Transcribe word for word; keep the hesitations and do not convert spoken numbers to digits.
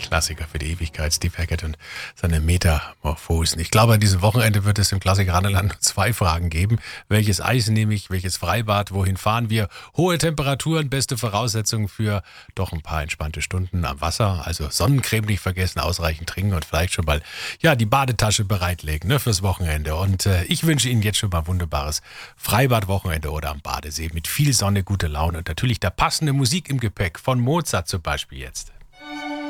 Klassiker für die Ewigkeit, Steve Hackett und seine Metamorphosen. Ich glaube, an diesem Wochenende wird es im Klassiker Randeland nur zwei Fragen geben. Welches Eis nehme ich? Welches Freibad? Wohin fahren wir? Hohe Temperaturen, beste Voraussetzungen für doch ein paar entspannte Stunden am Wasser. Also Sonnencreme nicht vergessen, ausreichend trinken und vielleicht schon mal ja die Badetasche bereitlegen, ne, fürs Wochenende. Und äh, ich wünsche Ihnen jetzt schon mal ein wunderbares Freibad-Wochenende oder am Badesee mit viel Sonne, gute Laune und natürlich der passende Musik im Gepäck. Von Mozart zum Beispiel jetzt.